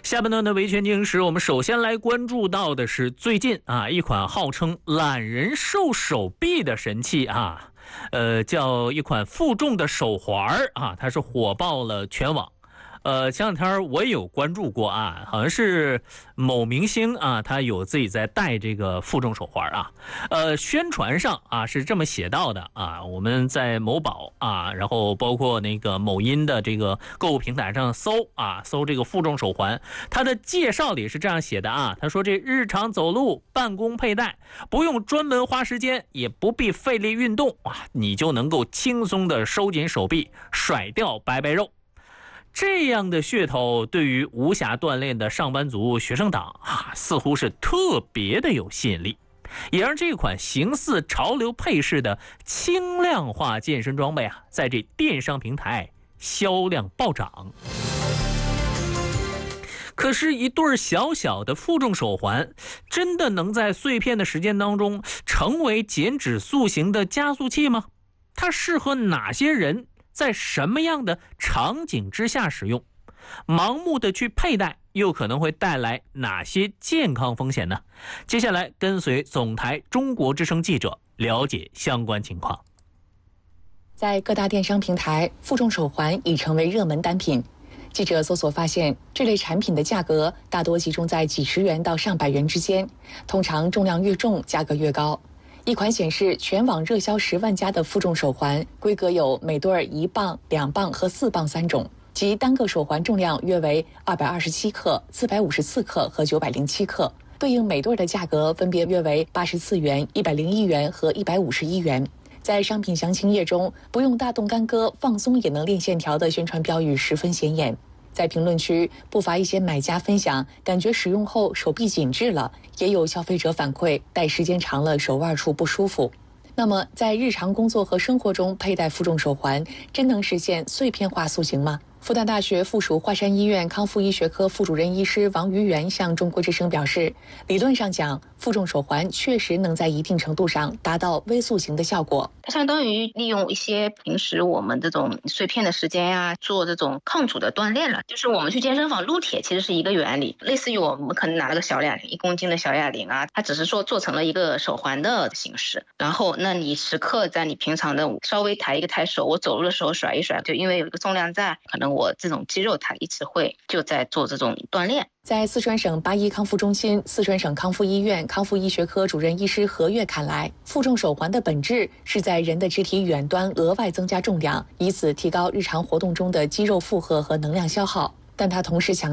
下半段的维权经时，我们首先来关注到的是最近一款号称懒人瘦手臂的神器叫一款负重的手环它是火爆了全网。前两天我也有关注过好像是某明星他有自己在戴这个负重手环宣传上是这么写到的我们在某宝然后包括那个某音的这个购物平台上搜这个负重手环，它的介绍里是这样写的他说这日常走路、办公佩戴，不用专门花时间，也不必费力运动你就能够轻松的收紧手臂，甩掉白白肉。这样的噱头对于无暇锻炼的上班族、学生党似乎是特别的有吸引力，也让这款形似潮流配饰的轻量化健身装备在这电商平台销量暴涨。可是一对小小的负重手环真的能在碎片的时间当中成为减脂塑形的加速器吗？它适合哪些人，在什么样的场景之下使用？盲目的去佩戴又可能会带来哪些健康风险呢？接下来跟随总台中国之声记者了解相关情况。 在各大电商平台，负重手环已成为热门单品。记者搜索发现，这类产品的价格大多集中在几十元到上百元之间，通常重量越重，价格越高。一款显示全网热销10万加的负重手环，规格有每对1磅、2磅和4磅3种，即单个手环重量约为227克、454克和907克，对应每对的价格分别约为84元、101元和151元。在商品详情页中，不用大动干戈，放松也能练线条的宣传标语十分显眼。在评论区，不乏一些买家分享，感觉使用后手臂紧致了，也有消费者反馈，戴时间长了手腕处不舒服。那么，在日常工作和生活中佩戴负重手环，真能实现碎片化塑形吗？复旦大学附属华山医院康复医学科副主任医师王于元向中国之声表示，理论上讲，负重手环确实能在一定程度上达到微塑形的效果。 它相当于利用一些平时我们这种碎片的时间做这种抗阻的锻炼了。就是我们去健身房撸铁其实是一个原理，类似于我们可能拿了个小哑铃，1公斤的小哑铃它只是说做成了一个手环的形式。然后那你时刻在你平常的稍微抬一个抬手，我走路的时候甩一甩，就因为有一个重量在，可能我这种肌肉它一直会就在做这种锻炼。 在四川省八一康复中心、四川省康复医院康复医学科主任医师何月看来，负重手环的本质是在人的肢体远端额外增加重量，以此提高日常活动中的肌肉负荷和能量消耗。但他同时强